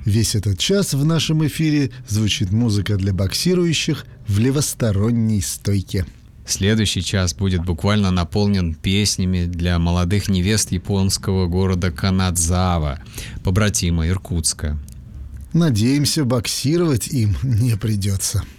Весь этот час в нашем эфире звучит музыка для боксирующих в левосторонней стойке. Следующий час будет буквально наполнен песнями для молодых невест японского города Канадзава, побратима Иркутска. Надеемся, боксировать им не придется.